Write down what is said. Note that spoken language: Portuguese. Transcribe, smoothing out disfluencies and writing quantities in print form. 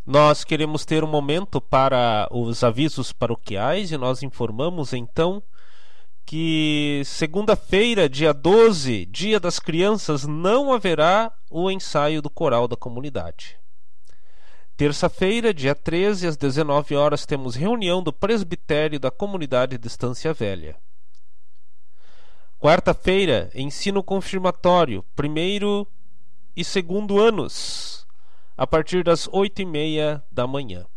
Nós queremos ter um momento para os avisos paroquiais e nós informamos então que segunda-feira, dia 12, Dia das Crianças, não haverá o ensaio do coral da comunidade. Terça-feira, dia 13, às 19 horas, temos reunião do presbitério da comunidade de Estância Velha. Quarta-feira, ensino confirmatório, primeiro e segundo anos, a partir das 8h30 da manhã.